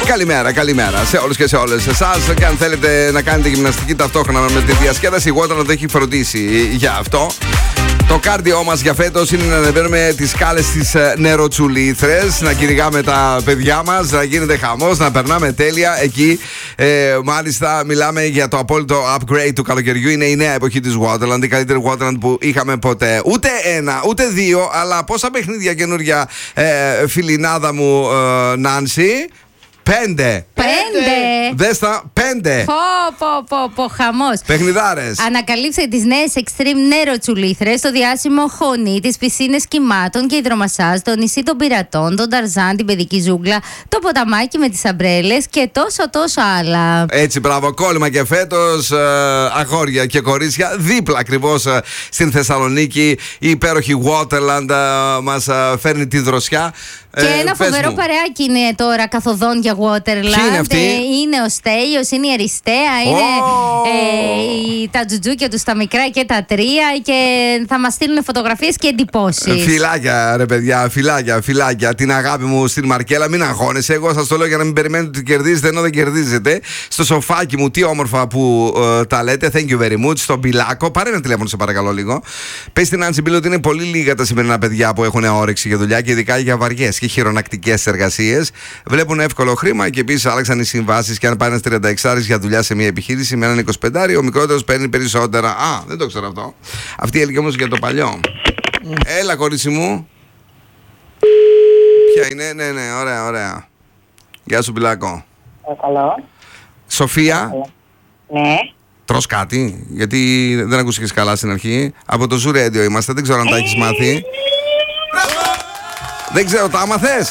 Καλημέρα σε όλους και σε όλες εσάς. Και αν θέλετε να κάνετε γυμναστική ταυτόχρονα με τη διασκέδαση, η Waterland έχει φροντίσει για αυτό. Το κάρδιό μας για φέτος είναι να ανεβαίνουμε τις σκάλες της νεροτσουλήθρες, να κυνηγάμε τα παιδιά μας, να γίνεται χαμός, να περνάμε τέλεια εκεί. Μάλιστα, μιλάμε για το απόλυτο upgrade του καλοκαιριού. Είναι η νέα εποχή της Waterland, η καλύτερη Waterland που είχαμε ποτέ. Ούτε ένα, ούτε δύο, αλλά πόσα παιχνίδια καινούργια, φιλινάδα μου, Νάνση. 5. Δες τα 5. Πω, χαμός. Παιχνιδάρες. Ανακαλύψτε τις νέες Extreme νεροτσουλήθρες, το διάσημο χωνί, τις πισίνες κυμάτων και υδρομασάζ, το νησί των πειρατών, τον Ταρζάν, την παιδική ζούγκλα, το ποταμάκι με τις αμπρέλες και τόσο άλλα. Έτσι, μπράβο, κόλλημα και φέτος, αγόρια και κορίτσια, δίπλα ακριβώς στην Θεσσαλονίκη. Η υπέροχη Waterland μας φέρνει τη δροσιά. Και ένα φοβερό παρεάκι είναι τώρα καθοδόν για Waterland. Ποιοι είναι αυτοί? Είναι ο Στέλιος, είναι η Αριστεία, είναι τα τζουτζούκια του τα μικρά και τα τρία. Και θα μας στείλουν φωτογραφίες και εντυπώσεις. Φιλάκια, ρε παιδιά, φιλάκια. Την αγάπη μου στην Μαρκέλα, μην αγχώνεσαι. Εγώ σας το λέω για να μην περιμένετε ότι κερδίζετε, ενώ δεν κερδίζετε. Στο σοφάκι μου, τι όμορφα που τα λέτε. Thank you very much. Στον Πιλάκο. Πάρε ένα τηλέφωνο, σε παρακαλώ λίγο. Πες στην Άνση Μπίλ ότι είναι πολύ λίγα τα σημερινά παιδιά που έχουν όρεξη για δουλειά και ειδικά για βαριές και χειρονακτικές εργασίες. Βλέπουν εύκολο χρήμα και επίσης άλλαξαν οι συμβάσεις. Και αν πάει ένας 36 για δουλειά σε μια επιχείρηση με έναν 25, ο μικρότερος παίρνει περισσότερα. Α, δεν το ξέρω αυτό. Αυτή η έλεγε όμως για το παλιό. Έλα, κορίτσι μου. Ποια είναι? Ναι, ωραία. Γεια σου, Πιλάκο. Καλό. Σοφία. Ναι. Τρως κάτι? Γιατί δεν ακούστηκες καλά στην αρχή. Από το Zoo Radio είμαστε, δεν ξέρω αν τα έχεις μάθει. Δεν ξέρω, τα άμαθες?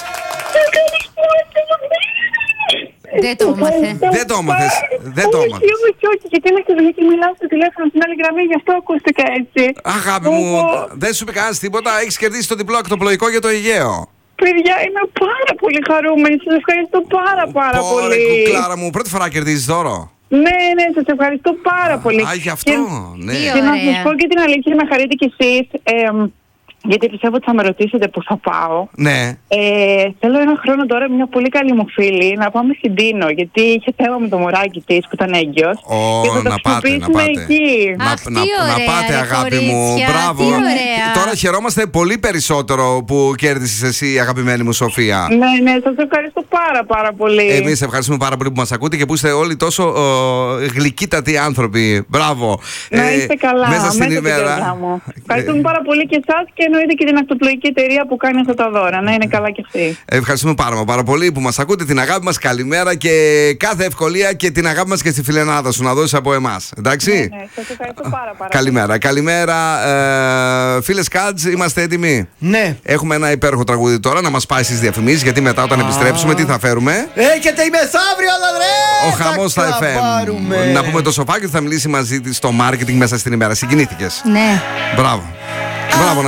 Δεν το έμαθες. Όχι, γιατί είμαι στη δουλειά και μιλάω στο τηλέφωνο στην άλλη γραμμή, γι' αυτό ακούστηκα έτσι. Αγάπη μου, δεν σου είπε κανένας τίποτα? Έχεις κερδίσει το διπλό ακτοπλοϊκό για το Αιγαίο. Παιδιά, είμαι πάρα πολύ χαρούμενη. Σας ευχαριστώ πάρα πολύ. Κουκλάρα μου, πρώτη φορά κερδίζεις δώρο. Ναι, σας ευχαριστώ πάρα πολύ. Α, γι' αυτό, ναι. Και να σας πω και την αλήθεια, να χαρείτε κι εσείς. Γιατί πιστεύω ότι θα με ρωτήσετε πού θα πάω. Ναι. Θέλω ένα χρόνο τώρα μια πολύ καλή μου φίλη να πάμε στην Τίνο. Γιατί είχε θέμα με το μωράκι της που ήταν έγκυος. Και θα το χρησιμοποιήσουμε εκεί. Να πάτε, αγάπη μου. Μπράβο. Τώρα χαιρόμαστε πολύ περισσότερο που κέρδισες εσύ, αγαπημένη μου Σοφία. Ναι, σας ευχαριστώ πάρα πολύ. Εμείς ευχαριστούμε πάρα πολύ που μας ακούτε και που είστε όλοι τόσο γλυκύτατοι άνθρωποι. Μπράβο. Να είστε καλά. Μέσα στην ημέρα. Ευχαριστούμε πάρα πολύ και εσάς και εννοείται και την αυτοπλοϊκή εταιρεία που κάνει αυτά τα δώρα. Να είναι καλά κι αυτή. Ευχαριστούμε πάρα πολύ που μας ακούτε. Την αγάπη μας, καλημέρα και κάθε ευκολία και την αγάπη μας και στη φιλενάδα σου να δώσεις από εμάς. Εντάξει. Ναι, σας ευχαριστώ πάρα. Καλημέρα. Φίλες Κάτζ, είμαστε έτοιμοι? Ναι. Έχουμε ένα υπέροχο τραγούδι τώρα να μας πάει στις διαφημίσεις, γιατί μετά όταν επιστρέψουμε τι θα φέρουμε? Έχετε η μεθαύριο, ρε! Ο χαμός θα FM. Να πούμε το σοφάκι ότι θα μιλήσει μαζί της στο marketing μέσα στην ημέρα. Συγκινήθηκες? Ναι. Μπράβο.